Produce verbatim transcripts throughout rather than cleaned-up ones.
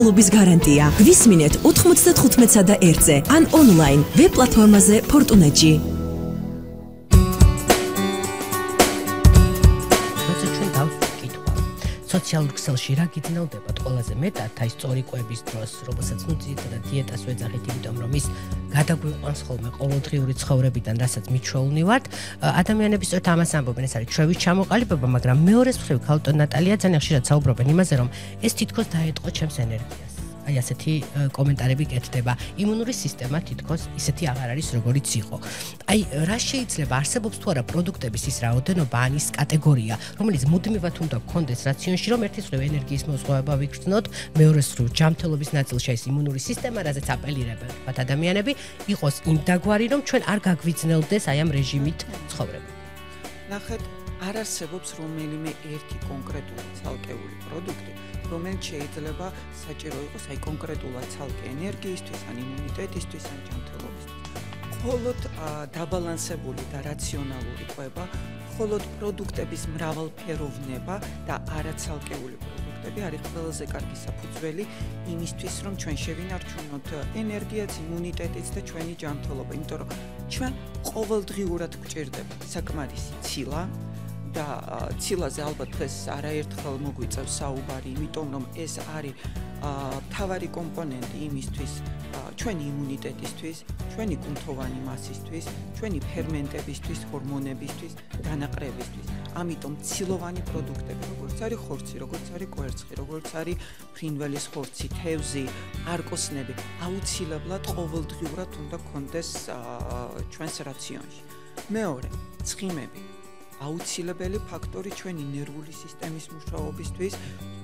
ლობის გარანტია. გვისმინეთ ოთხმოცდათხუთმეტსა და ერთზე ან ონლაინ ვებ პლატფორმაზე Fortunagy. სოციალურ ქსელში რა გიძნელდებათ ყველაზე მეტად აი სწორი კვების დროს, რომელსაც ნუ ძირითადად დიეტას ვეძახით, იმიტომ რომ ის გადაგვიყვანს ხოლმე ყოველდღიური ცხოვრებიდან, რასაც მიჩვეულნი ვართ. ადამიანები სწორედ ამას ამბობენ, ეს არის ჩვევის ჩამოყალიბება, მაგრამ მეორეს მხრივ ქალბატონ ნატალია ძალიან ხშირად საუბრობენ იმაზე, რომ ეს თითქოს დაეტყო ჩემს ენერგიას. აი ასეთი კომენტარები კეთდება. იმუნური სისტემა თითქოს ისეთი აღარ არის, როგორიც იყო. აი რა შეიძლება არსებობს თუ არა პროდუქტების ის რაოდენობა ან ის კატეგორია, რომელიც მუდმივად უნდა გქონდეს რაციონში, რომ ერთის მხრივ ენერგიის მოზღვავება ვიგრძნოთ, მეორეს მხრივ ჯანმრთელობის ნაწილში ის იმუნური სისტემა, რაზეც აპელირებენ ვთქვათ ადამიანები, იყოს იმ დაგვარი, რომ ჩვენ არ გაგვიძნელდეს აი ამ რეჟიმით ცხოვრება. ნახეთ, არ არსებობს რომელიმე ერთი კონკრეტული ცალკეული პროდუქტი, რომელიც შეიძლება საჭირო იყოს აი კონკრეტულად ცალკე ენერგიისთვის, ან იმუნიტეტისთვის, ან ჯანმრთელობისთვის. მხოლოდ დაბალანსებული და რაციონალური კვება, მხოლოდ პროდუქტების მრავალფეროვნება და არაცალკეული პროდუქტები არის ყველაზე კარგი საფუძველი იმისთვის, რომ ჩვენ შევინარჩუნოთ ენერგიაც, იმუნიტეტიც და ჩვენი ჯანმრთელობა, იმიტომ რომ ჩვენ ყოველდღიურად გვჭირდება საკმარისი ცილა და ცილაზე ალბათ დღეს არაერთხელ მოგვიწევს საუბარი, იმიტომ რომ ეს არის მთავარი კომპონენტი იმისთვის, ჩვენი იმუნიტეტისთვის, ჩვენი კუნთოვანი მასისთვის, ჩვენი ფერმენტებისთვის, ჰორმონებისთვის, დანაყრებისთვის. ამიტომ ცილოვანი პროდუქტები, როგორც არის ხორცი, როგორც არის კვერცხი, როგორც არის ფრინველის ხორცი, თევზი, არკოსნები, აუცილებლად ყოველდღიურად უნდა გქონდეს ჩვენს რაციონში. მეორე, ცხიმები. აუცილებელი ფაქტორი ჩვენი ნერვული სისტემის მუშაობისთვის,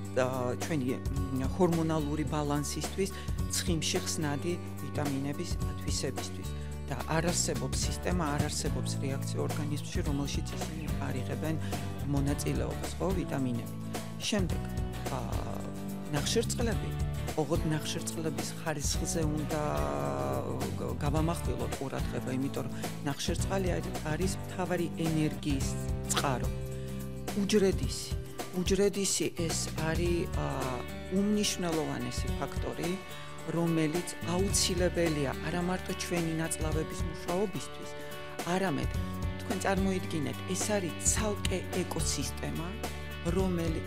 ჩვენი ჰორმონალური ბალანსისთვის, ცხიმში ხსნადი ვიტამინების ათვისებისთვის. და არ არსებობს სისტემა, არ არსებობს რეაქცია ორგანიზმში, რომელშიც ისინი არ იღებენ მონაწილეობას, ხო, ვიტამინები. შემდეგ, ნახშირწყლები. ოღონდ ნახშირწყლების ხარისხზე უნდა გავამახვილოთ ყურადღება, იმიტომ რომ ნახშირწყალი არის მთავარი ენერგიის წყარო. უჯრედისი. უჯრედისი ეს არის უმნიშვნელოვანესი ფაქტორი, რომელიც აუცილებელია არა მარტო ჩვენი ნაწლავების მუშაობისთვის, არამედ თქვენ წარმოიდგინეთ, ეს არის ცალკე ეკოსისტემა, რომელიც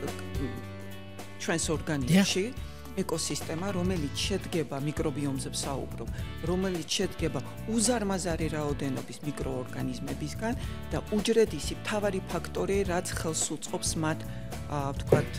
ჩვენს ორგანიზმში ეკოსისტემა, რომელიც შედგება მიკრობიომზე ვსაუბრობ, რომელიც შედგება უზარმაზარი რაოდენობის მიკროორგანიზმებისგან და უჯრედისი მთავარი ფაქტორი, რაც ხელს უწყობს მათ, ვთქვათ,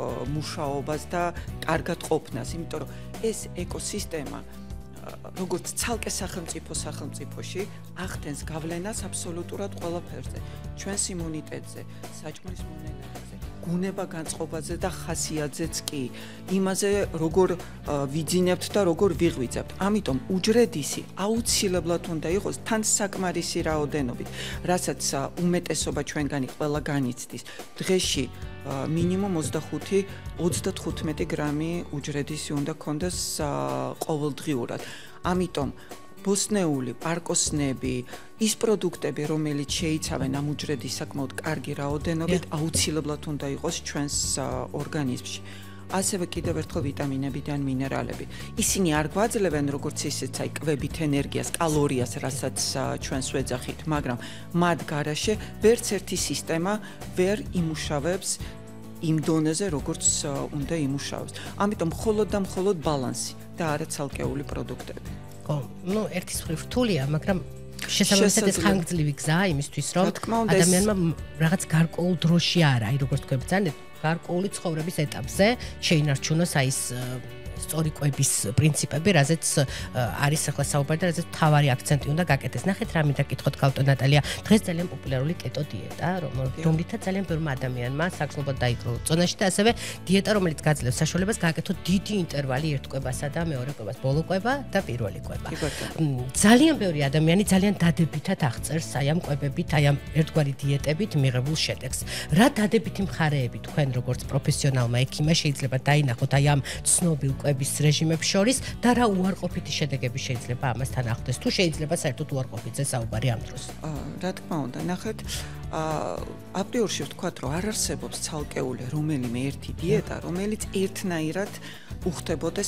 მუშაობას და კარგად ყოფნას, იმიტომ რომ ეს ეკოსისტემა როგორც ცალკე სახელმწიფო სახელმწიფოში ახდენს გავლენას აბსოლუტურად ყველაფერზე, ჩვენს იმუნიტეტზე, საჭმლის მონენებზე, გუნება განწყობაზე და ხასიათზეც კი, იმაზე როგორ ვიძინებთ და როგორ ვიღვიძებთ. ამიტომ უჯრედისი აუცილებლად უნდა იყოს თან საკმარისი რაოდენობით, რასაც უმეტესობა ჩვენგანი ყველა განიცდის. დღეში მინიმუმ ოცდახუთი ოცდათხუთმეტი გრამი უჯრედისი უნდა გქონდეს ყოველდღიურად. ამიტომ ბოსტნეული, პარკოსნები, ის პროდუქტები, რომელიც შეიცავენ ამ უჯრედის საკმაოდ კარგი რაოდენობით, აუცილებლად უნდა იყოს ჩვენს ორგანიზმში. ასევე კიდევ ერთხელ ვიტამინები და მინერალები. ისინი არ გვაძლევენ როგორც ისეც აი კვებით ენერგიას, კალორიას, რასაც ჩვენს ვეძახით, მაგრამ მათ გარაშე ვერც ერთი სისტემა ვერ იმუშავებს იმ დონეზე, როგორც უნდა იმუშავოს. ამიტომ მხოლოდ და მხოლოდ ბალანსი და არა ცალკეული პროდუქტები. ხო, ну, ერთის მხრივ რთულია, მაგრამ შესაბამისად ეს ხანგრძლივი გზაა იმისთვის, რომ ადამიანმა რაღაც გარკვეულ დროში არა, აი როგორც თქვენ ბრძანეთ, გარკვეული ცხოვრების ეტაპზე შეინარჩუნოს აი ეს სწორი კვების პრინციპები, რაზეც არის ახლა საუბარი და რაზეც მთავარი აქცენტი უნდა გაკეთდეს. ნახეთ რა მინდა გითხოთ ქალბატონ ნატალია, დღეს ძალიან პოპულარული კეტო დიეტა, რომლითაც ძალიან ბევრმა ადამიანმა საგრძნობლად დაიპყრო წონაში და ასევე დიეტა, რომელიც გაძლევს საშუალებას გააკეთოთ დიდი ინტერვალი ერთ კვებასა და მეორე კვებას, ბოლო კვება და პირველი კვება. ძალიან ბევრი ადამიანი ძალიან დადებითად აღწერს აი ამ კვებებით, აი ამ ერთგვარი დიეტებით მიღებულ შედეგს. რა დადებითი მხარეები თქვენ როგორც პროფესიონალმა ექიმმა შეიძლება დაინახოთ აი ამ ცნობილ დაკვების რეჟიმებს შორის და რა უარყოფითი შედეგები შეიძლება ამასთან ახლდეს თუ შეიძლება საერთოდ უარყოფითზე საუბარი ამ დროს. რა თქმა უნდა, ნახეთ, აპრიორში ვთქვათ, რომ არ არსებობს ცალკეული რომელიმე ერთი დიეტა, რომელიც ერთნაირად უხდებოდეს